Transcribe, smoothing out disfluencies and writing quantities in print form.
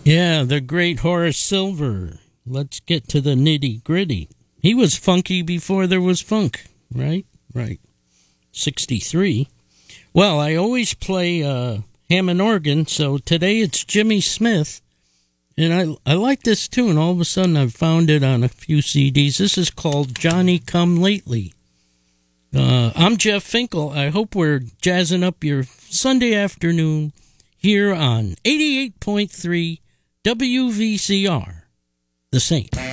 Yeah, the great Horace Silver. Let's get to the nitty gritty. He was funky before there was funk, right? Right. 63. Well, I always play Hammond organ, so today it's Jimmy Smith. And I like this tune. All of a sudden I've found it on a few CDs. This is called Johnny Come Lately. I'm Jeff Finkel. I hope we're jazzing up your Sunday afternoon here on 88.3 WVCR, The Saint.